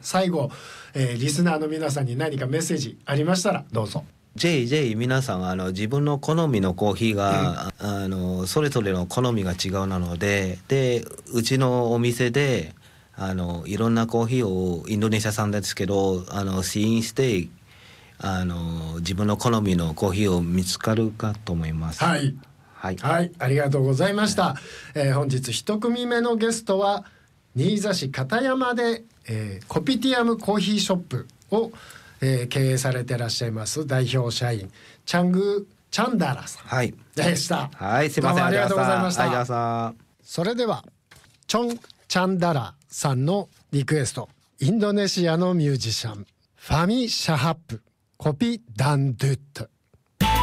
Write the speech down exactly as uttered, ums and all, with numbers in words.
最後、えー、リスナーの皆さんに何かメッセージありましたらどうぞ。 ぜひぜひ皆さんあの自分の好みのコーヒーが、うん、あのそれぞれの好みが違うなので、でうちのお店であのいろんなコーヒーをインドネシア産ですけどあの試飲してあの自分の好みのコーヒーを見つかるかと思います。 はいはい、はい、ありがとうございました、はい。えー、本日一組目のゲストは新座市片山で、えー、コピティアムコーヒーショップをえー、経営されていらっしゃいます代表社員チャングチャンダラさんでした。 はい、すいません、 ありがとうございました。 した。 それではチョン・チャンダラさんのリクエスト、インドネシアのミュージシャンファミ・シャハップコピ・ダン・ドゥット。